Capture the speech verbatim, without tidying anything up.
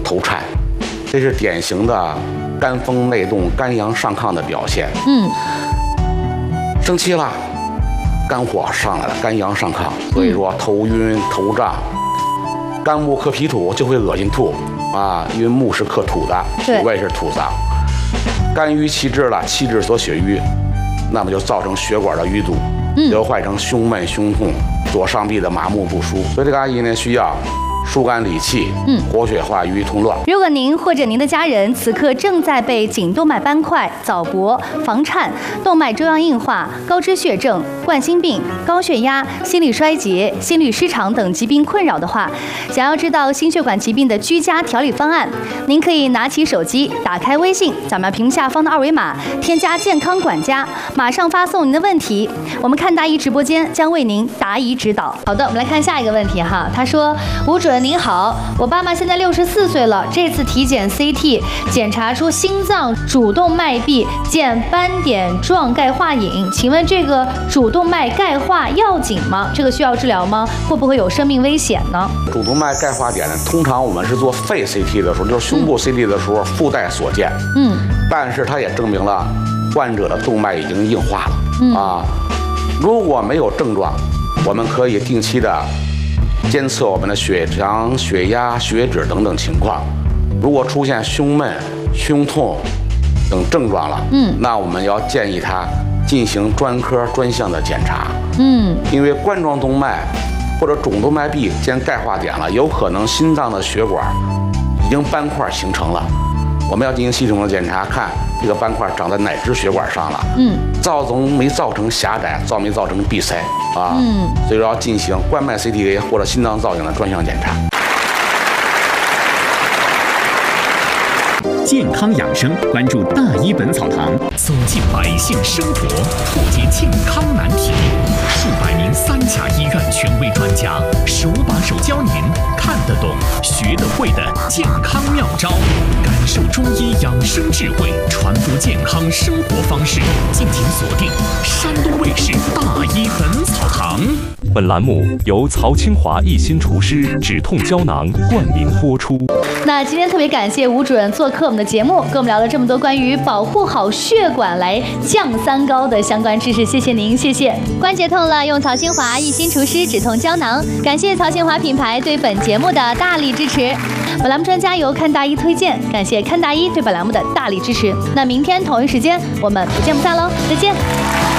头颤，这是典型的肝风内动、肝阳上亢的表现。 嗯， 生气了，肝火上来了，肝阳上亢，所以说头晕头胀。肝木克脾土，就会恶心吐啊，因为木是克土的，脾胃是土脏。肝郁气滞了，气滞所血瘀，那么就造成血管的淤堵，流坏成胸闷、胸痛、左上臂的麻木不舒。所以这个阿姨呢，需要疏肝理气，嗯，活血化瘀，通络。 如果您或者您的家人此刻正在被颈动脉斑块、早搏、房颤、动脉粥样硬化、高脂血症、冠心病、高血压、心力衰竭、心律失常等疾病困扰的话，想要知道心血管疾病的居家调理方案，您可以拿起手机，打开微信，扫描屏幕下方的二维码，添加健康管家，马上发送您的问题，我们看大医直播间将为您答疑指导。好的，我们来看下一个问题哈，他说：吴主任您好，我爸妈现在六十四岁了，这次体检 C T 检查出心脏主动脉壁见斑点状钙化隐，请问这个主动脉钙化要紧吗？这个需要治疗吗？会不会有生命危险呢？ 主动脉钙化点呢，通常我们是做肺 C T 的时候，就是胸部 C T 的时候附带所见。嗯，但是它也证明了患者的动脉已经硬化了。嗯啊，如果没有症状，我们可以定期的监测我们的血糖、血压、血脂等等情况。如果出现胸闷、胸痛等症状了，嗯，那我们要建议他进行专科专项的检查。嗯，因为冠状动脉或者主动脉壁见钙化点了，有可能心脏的血管已经斑块形成了。我们要进行系统的检查，看这个斑块长在哪支血管上了，嗯，造成没造成狭窄，造没造成闭塞啊，嗯，所以说要进行冠脉 C T A 或者心脏造影的专项检查。 健康养生，关注大医本草堂，走进百姓生活，破解健康难题。数百名三甲医院权威专家，手把手教您看得懂、学得会的健康妙招，感受中医养生智慧，传播健康生活方式。敬请锁定山东卫视大医本草堂。 本栏目由曹清华一心厨师止痛胶囊冠名播出。 那今天特别感谢吴主任做客我们的节目，跟我们聊了这么多关于保护好血管来降三高的相关知识，谢谢您，谢谢。关节痛了，用曹清华一心厨师止痛胶囊。感谢曹清华品牌对本节目的大力支持。本栏目专家由看大医推荐，感谢看大医对本栏目的大力支持。那明天同一时间我们不见不散喽，再见。